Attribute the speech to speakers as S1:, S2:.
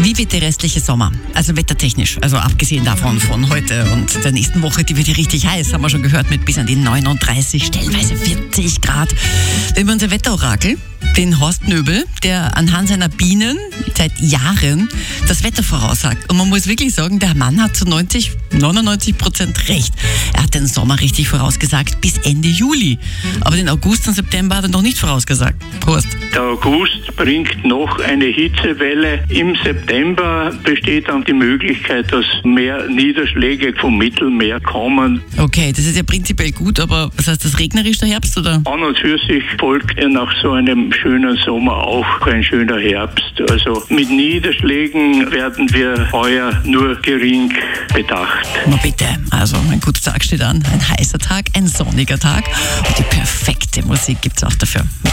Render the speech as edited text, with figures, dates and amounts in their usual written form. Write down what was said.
S1: Wie wird der restliche Sommer? Also wettertechnisch, also abgesehen davon von heute und der nächsten Woche, die wird ja richtig heiß, haben wir schon gehört, mit bis an die 39, stellenweise 40 Grad. Wir haben unser Wetterorakel, den Horst Nöbel, der anhand seiner Bienen seit Jahren das Wetter voraussagt. Und man muss wirklich sagen, der Mann hat zu 99% recht. Er hat den Sommer richtig vorausgesagt bis Ende Juli. Aber den August und September hat er noch nicht vorausgesagt. Horst.
S2: Der August bringt noch eine Hitzewelle. Im September besteht dann die Möglichkeit, dass mehr Niederschläge vom Mittelmeer kommen.
S1: Okay, das ist ja prinzipiell gut, aber was heißt das, regnerisch der Herbst, oder?
S2: An und für sich folgt ja nach so einem schönen Sommer auch ein schöner Herbst. Also mit Niederschlägen werden wir heuer nur gering bedacht.
S1: Na bitte, also ein guter Tag steht an, ein heißer Tag, ein sonniger Tag und die perfekte Musik gibt's auch dafür.